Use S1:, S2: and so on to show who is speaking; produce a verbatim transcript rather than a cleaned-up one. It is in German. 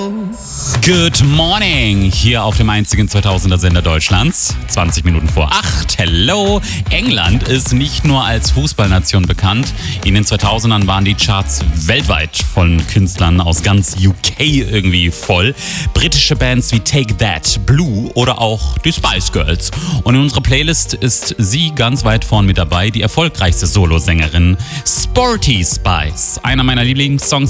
S1: Good morning, hier auf dem einzigen zweitausender Sender Deutschlands. zwanzig Minuten vor acht. Hello! England ist nicht nur als Fußballnation bekannt. In den zweitausendern waren die Charts weltweit von Künstlern aus ganz U K irgendwie voll. Britische Bands wie Take That, Blue oder auch die Spice Girls. Und in unserer Playlist ist sie ganz weit vorn mit dabei, die erfolgreichste Solosängerin Sporty Spice. Einer meiner Lieblingssongs